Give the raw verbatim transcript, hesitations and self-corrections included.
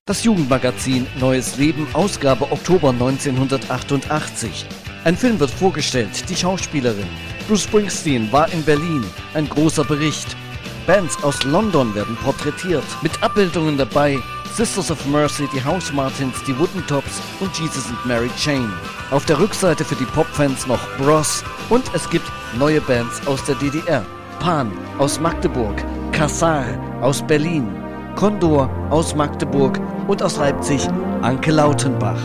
Das Jugendmagazin Neues Leben, Ausgabe Oktober neunzehnhundertachtundachtzig. Ein Film wird vorgestellt, die Schauspielerin. Bruce Springsteen war in Berlin, ein großer Bericht. Bands aus London werden porträtiert, mit Abbildungen dabei Sisters of Mercy, die House Martins, die Wooden Tops und Jesus and Mary Chain. Auf der Rückseite für die Popfans noch Bros und es gibt neue Bands aus der D D R. Pan aus Magdeburg, Kassar aus Berlin, Condor aus Magdeburg und aus Leipzig Anke Lautenbach.